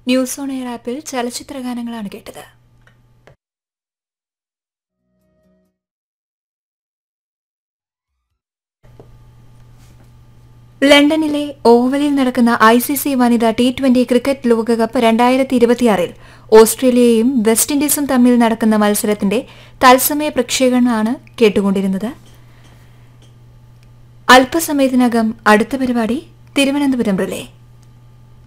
News on air ആപ്പിൽ ചലച്ചിത്ര ഗാനങ്ങളാണ് കേട്ടത്. ലണ്ടനിലെ ഓവലിൽ നടക്കുന്ന ICC വനിതാ T20 ക്രിക്കറ്റ് ലോകകപ്പ് 2026 ഓസ്ട്രേലിയയും വെസ്റ്റ് ഇൻഡീസും തമ്മിൽ നടക്കുന്ന മത്സരത്തിന്റെ തത്സമയ പ്രക്ഷേപണമാണ് കേട്ടുകൊണ്ടിരുന്നത്. അല്പസമയത്തിനകം അടുത്ത പരിപാടി തിരുവനന്തപുരം റിലേ.